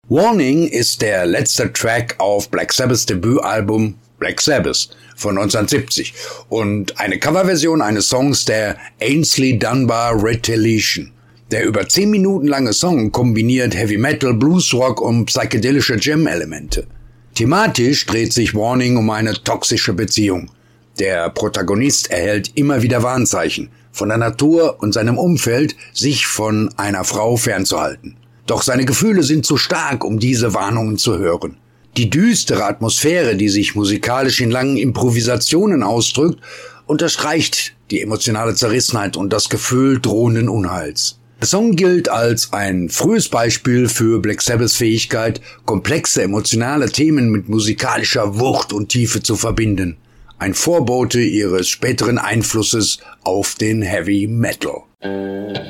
Warning ist der letzte Track auf Black Sabbaths Debütalbum Black Sabbath von 1970 und eine Coverversion eines Songs der Ainsley Dunbar Retaliation. Der über 10 Minuten lange Song kombiniert Heavy Metal, Bluesrock und psychedelische Jam-Elemente. Thematisch dreht sich Warning um eine toxische Beziehung. Der Protagonist erhält immer wieder Warnzeichen von der Natur und seinem Umfeld, sich von einer Frau fernzuhalten. Doch seine Gefühle sind zu stark, um diese Warnungen zu hören. Die düstere Atmosphäre, die sich musikalisch in langen Improvisationen ausdrückt, unterstreicht die emotionale Zerrissenheit und das Gefühl drohenden Unheils. Der Song gilt als ein frühes Beispiel für Black Sabbaths Fähigkeit, komplexe emotionale Themen mit musikalischer Wucht und Tiefe zu verbinden. Ein Vorbote ihres späteren Einflusses auf den Heavy Metal.